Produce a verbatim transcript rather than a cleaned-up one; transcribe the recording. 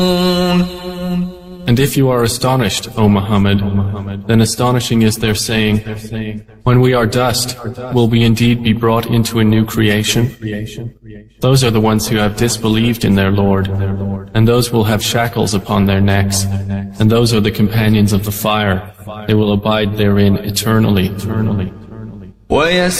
And if you are astonished, O Muhammad, then astonishing is their saying, when we are dust, will we indeed be brought into a new creation? Those are the ones who have disbelieved in their Lord, and those will have shackles upon their necks, and those are the companions of the fire. They will abide therein eternally.